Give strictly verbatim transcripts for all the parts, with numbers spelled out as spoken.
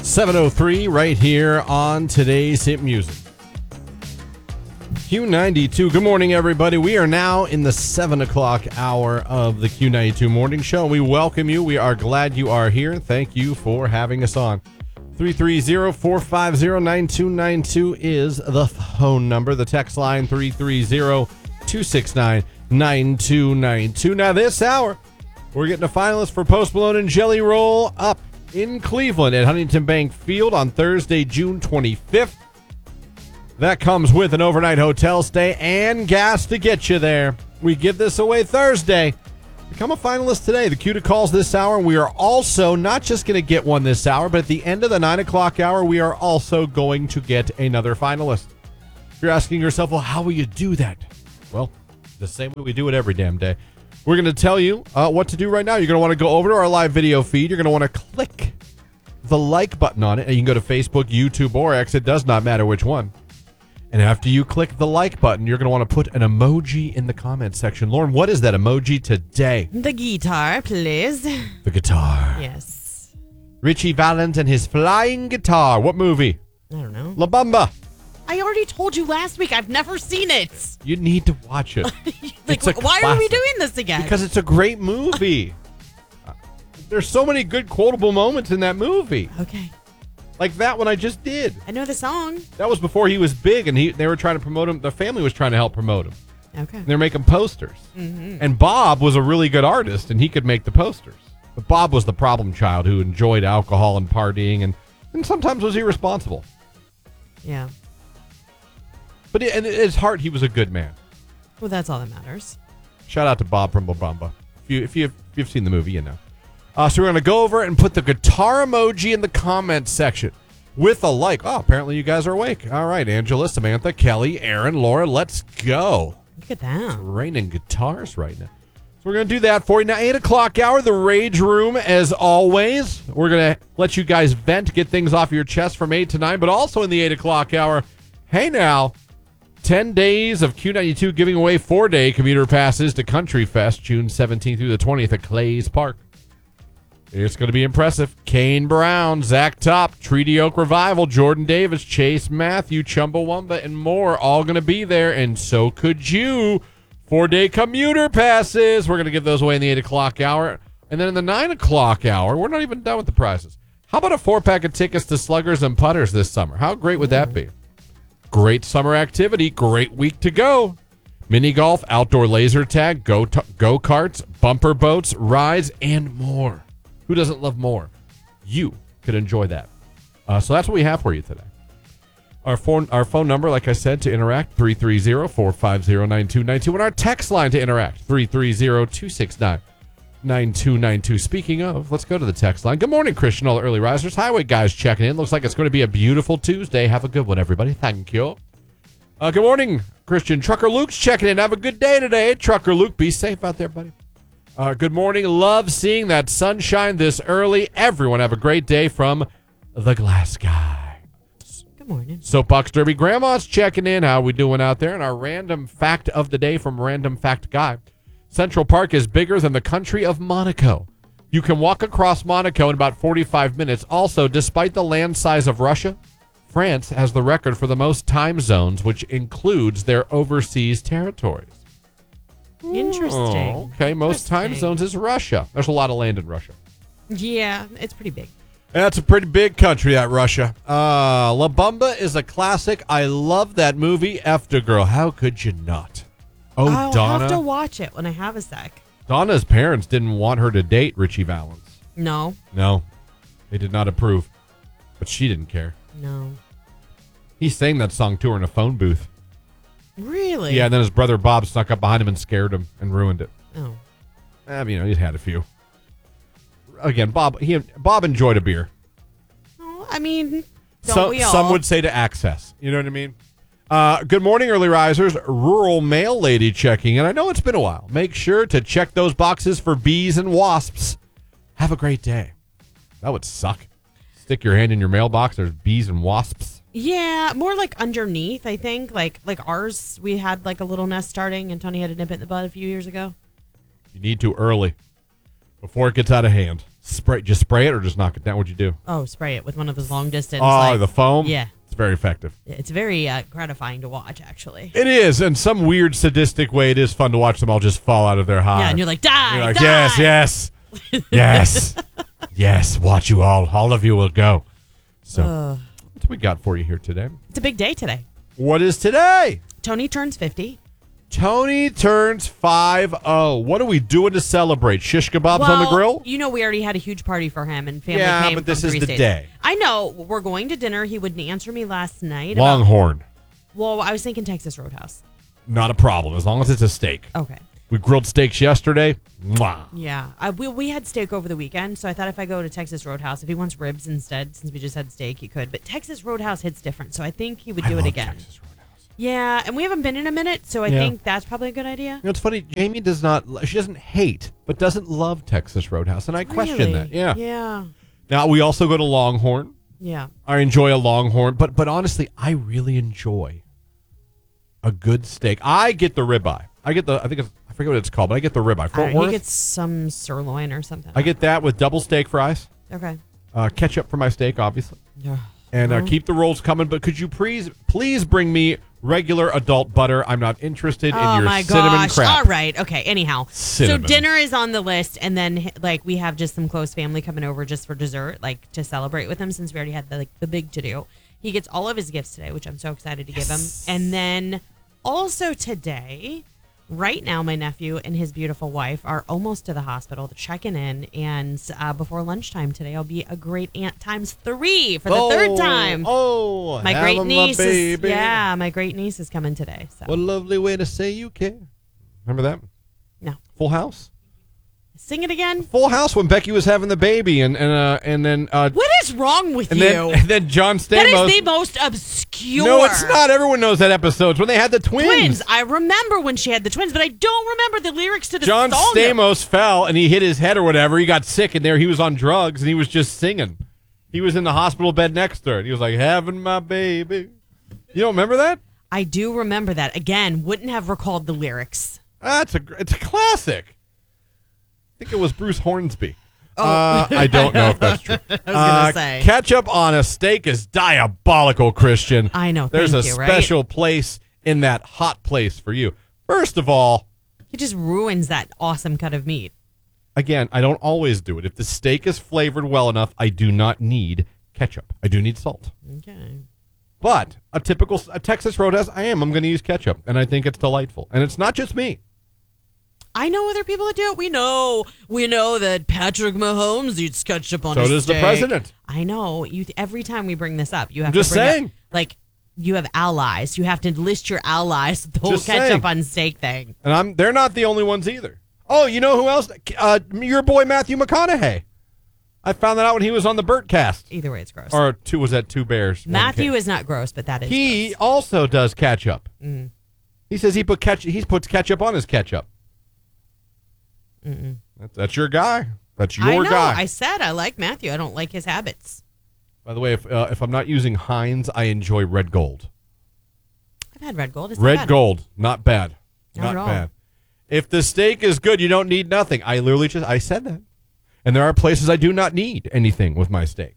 seven oh three right here on today's Hit Music. Q ninety-two. Good morning, everybody. We are now in the seven o'clock hour of the Q ninety-two Morning Show. We welcome you. We are glad you are here. Thank you for having us on. three three zero, four five zero, nine two nine two is the phone number. The text line three three zero, two six nine, nine two nine two. Now this hour, we're getting a finalist for Post Malone and Jelly Roll Up in Cleveland at Huntington Bank Field on Thursday, June twenty-fifth. That comes with an overnight hotel stay and gas to get you there. We give this away Thursday. Become a finalist today. The cue to calls this hour. We are also not just going to get one this hour, but at the end of the nine o'clock hour, we are also going to get another finalist. If you're asking yourself, well, how will you do that? Well, the same way we do it every damn day. We're going to tell you uh, what to do right now. You're going to want to go over to our live video feed. You're going to want to click the like button on it. And you can go to Facebook, YouTube, or X. It does not matter which one. And after you click the like button, you're going to want to put an emoji in the comment section. Lauren, what is that emoji today? The guitar, please. The guitar. Yes. Richie Valens and his flying guitar. What movie? I don't know. La Bamba. I already told you last week. I've never seen it. You need to watch it. Like, why classic. Are we doing this again? Because it's a great movie. There's so many good quotable moments in that movie. Okay. Like that one I just did. I know the song. That was before he was big, and he they were trying to promote him. The family was trying to help promote him. Okay. And they're making posters. Mm-hmm. And Bob was a really good artist, and he could make the posters. But Bob was the problem child who enjoyed alcohol and partying, and, and sometimes was irresponsible. Yeah. But in his heart, he was a good man. Well, that's all that matters. Shout out to Bob from La Bamba. If, you, if, you've, if you've seen the movie, you know. Uh, so we're going to go over and put the guitar emoji in the comments section with a like. Oh, apparently you guys are awake. All right, Angela, Samantha, Kelly, Aaron, Laura, let's go. Look at that. It's raining guitars right now. So we're going to do that for you. Now, eight o'clock hour, the Rage Room, as always. We're going to let you guys vent, get things off your chest from eight to nine, but also in the eight o'clock hour, hey now, ten days of Q ninety-two giving away four-day commuter passes to Country Fest, June seventeenth through the twentieth at Clays Park. It's going to be impressive. Kane Brown, Zach Top, Treaty Oak Revival, Jordan Davis, Chase Matthew, Chumbawamba, and more all going to be there, and so could you. Four-day commuter passes. We're going to give those away in the eight o'clock hour. And then in the nine o'clock hour, we're not even done with the prizes. How about a four-pack of tickets to Sluggers and Putters this summer? How great would that be? Great summer activity. Great week to go. Mini golf, outdoor laser tag, go t- go-karts, bumper boats, rides, and more. Who doesn't love more? You could enjoy that. Uh, so that's what we have for you today. Our phone, our phone number, like I said, to interact, three three zero, four five zero, nine two nine two. And our text line to interact, three three zero, two six nine, nine two nine two. Speaking of, let's go to the text line. Good morning, Christian, all the early risers. Highway guys checking in. Looks like it's going to be a beautiful Tuesday. Have a good one, everybody. Thank you. Uh, good morning, Christian. Trucker Luke's checking in. Have a good day today. Trucker Luke, be safe out there, buddy. Uh, good morning. Love seeing that sunshine this early. Everyone have a great day from the Glass Guy. Good morning. Soapbox Derby Grandma's checking in. How we doing out there? And our random fact of the day from Random Fact Guy. Central Park is bigger than the country of Monaco. You can walk across Monaco in about forty-five minutes. Also, despite the land size of Russia, France has the record for the most time zones, which includes their overseas territories. Interesting. Oh, okay, most time zones is Russia. There's a lot of land in Russia. Yeah, it's pretty big. That's a pretty big country, that Russia. Uh, La Bamba is a classic. I love that movie, Aftergirl. How could you not? Oh, I'll Donna. have to watch it when I have a sec. Donna's parents didn't want her to date Richie Valens. No. No, they did not approve. But she didn't care. No. He sang that song to her in a phone booth. Really? Yeah, and then his brother Bob snuck up behind him and scared him and ruined it. Oh. Eh, you know, he's had a few. Again, Bob he Bob enjoyed a beer. Oh, I mean, don't so, we all? Some would say to access. You know what I mean? Uh, good morning, early risers. Rural mail lady checking in. I know it's been a while. Make sure to check those boxes for bees and wasps. Have a great day. That would suck. Stick your hand in your mailbox. There's bees and wasps. Yeah, more like underneath, I think. Like like ours, we had like a little nest starting, and Tony had to nip it in the bud a few years ago. You need to early, before it gets out of hand. Spray, just spray it or just knock it down? What'd you do? Oh, spray it with one of those long distance. Oh, like, the foam? Yeah. It's very effective. It's very uh, gratifying to watch, actually. It is. In some weird sadistic way, it is fun to watch them all just fall out of their hive. Yeah, and you're like, die, You're like, die. yes, yes, yes, yes. Watch you all. All of you will go. So, Uh. what do we got for you here today? It's a big day today. What is today? Tony turns fifty. Tony turns five oh. What are we doing to celebrate? Shish kebabs on the Well, grill? You know, we already had a huge party for him, and family Yeah, came but this from is three the states. day. I know. We're going to dinner. He wouldn't answer me last night. about- Longhorn. well, I was thinking Texas Roadhouse. Not a problem, as long as it's a steak. Okay. We grilled steaks yesterday. Mwah. Yeah. I, we, we had steak over the weekend, so I thought if I go to Texas Roadhouse, if he wants ribs instead, since we just had steak, he could. But Texas Roadhouse hits different, so I think he would I do love it again. Texas Roadhouse. Yeah, and we haven't been in a minute, so I Yeah. think that's probably a good idea. You know, it's funny. Jamie does not. She doesn't hate, but doesn't love Texas Roadhouse, and I question Really? that. Yeah. Yeah. Now we also go to Longhorn. Yeah. I enjoy a Longhorn, but but honestly, I really enjoy a good steak. I get the ribeye. I get the. I think it's, I forget what it's called, but I get the ribeye. I Fort don't know, Worth. he gets some sirloin or something. I get that with double steak fries, Okay. uh, ketchup for my steak, obviously, Yeah. and uh, Mhm. keep the rolls coming. But could you please please bring me regular adult butter? I'm not interested Oh in your my cinnamon gosh. crap. All right. Okay. Anyhow. Cinnamon. So dinner is on the list, and then like we have just some close family coming over just for dessert, like to celebrate with him since we already had the like the big to do. He gets all of his gifts today, which I'm so excited to give him. And then also today, right now, my nephew and his beautiful wife are almost to the hospital. They're checking in, and uh, before lunchtime today, I'll be a great aunt times three for the oh, third time. Oh, My have great a niece is baby. yeah, my great niece is coming today. So What a lovely way to say you care. Remember that? no, Full House? sing it again. Full House when Becky was having the baby, and and uh, and then uh, What is wrong with and you? then and then John Stamos. That is the most obscure. No, it's not. Everyone knows that episode. It's when they had the twins. Twins. I remember when she had the twins, but I don't remember the lyrics to the John song. Stamos fell and he hit his head or whatever. He got sick, and there he was on drugs, and he was just singing. He was in the hospital bed next to her, and he was like, "Having my baby." You don't remember that? I do remember that. Again, wouldn't have recalled the lyrics. That's a gr- it's a classic. I think it was Bruce Hornsby. Oh. Uh, I don't know if that's true. I was gonna say. ketchup on a steak is diabolical, Christian. I know, There's thank a you, right? special place in that hot place for you. First of all, It just ruins that awesome cut of meat. again, I don't always do it. If the steak is flavored well enough, I do not need ketchup. I do need salt. Okay. But a typical a Texas Roadhouse, I am. I'm going to use ketchup, and I think it's delightful. And it's not just me. I know other people that do it. We know, we know that Patrick Mahomes eats ketchup on So his does the steak. president. I know. You every time we bring this up, you have I'm to just bring up- saying. like you have allies. You have to list your allies. The whole Just ketchup saying. on steak thing. And I'm they're not the only ones either. Oh, you know who else? Uh, your boy Matthew McConaughey. I found that out when he was on the Burt cast. Either way, it's gross. Or two was that Two Bears? One Matthew King. is not gross, but that is He gross. also does ketchup. Mm. He says he put ketchup. He puts ketchup on his ketchup. Mm-mm. That's, that's your guy. That's your I know. guy. I said I like Matthew. I don't like his habits. By the way, if uh, if I'm not using Heinz, I enjoy Red Gold. I've had red gold. It's not Red bad. Gold, not bad. Not Not at all. bad. If the steak is good, you don't need nothing. I literally just I said that. And there are places I do not need anything with my steak.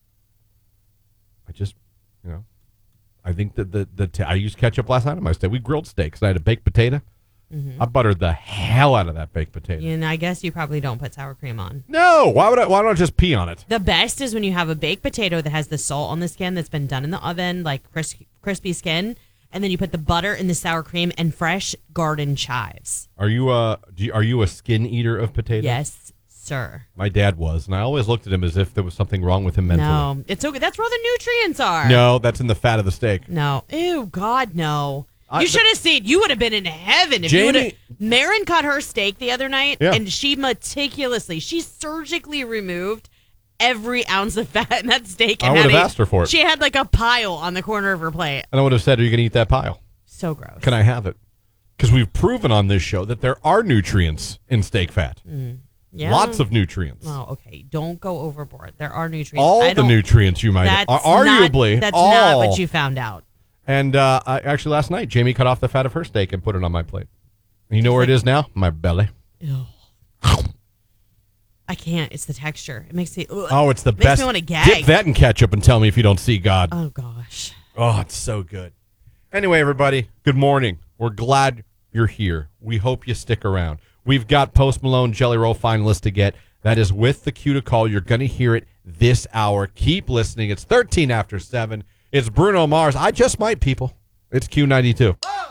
I just, you know, I think that the the t- I used ketchup last night on my steak. We grilled steaks. I had a baked potato. Mm-hmm. I buttered the hell out of that baked potato. And I guess you probably don't put sour cream on. No, why would I? Why don't I just pee on it? The best is when you have a baked potato that has the salt on the skin that's been done in the oven, like cris- crispy skin, and then you put the butter and the sour cream and fresh garden chives. Are you a do you, are you a skin eater of potatoes? Yes, sir. My dad was, and I always looked at him as if there was something wrong with him mentally. No, it's okay. That's where the nutrients are. No, that's in the fat of the steak. No. Ew, God, no. I- You should have seen. You would have been in heaven if you would have. Jamie- Marin cut her steak the other night, Yeah. and she meticulously, she surgically removed every ounce of fat in that steak. I And would had have a- asked her for it. She had like a pile on the corner of her plate. And I would have said, "Are you going to eat that pile? So gross. Can I have it?" Because we've proven on this show that there are nutrients in steak fat. Yeah. Lots of nutrients. Oh, okay. Don't go overboard. There are nutrients. All I the don't- nutrients you might That's are arguably Not, that's all. not what you found out. And uh, I, actually, last night Jamie cut off the fat of her steak and put it on my plate. And you know where it is now? My belly. Ew. I can't. It's the texture. It makes me. Ugh. Oh, it's the Makes best. me wanna Dip gag. that in ketchup and tell me if you don't see God. Oh gosh. Oh, it's so good. Anyway, everybody, good morning. We're glad you're here. We hope you stick around. We've got Post Malone Jelly Roll finalists to get. That is with the cue to call. You're going to hear it this hour. Keep listening. It's thirteen after seven. It's Bruno Mars. I just might, people. It's Q ninety-two.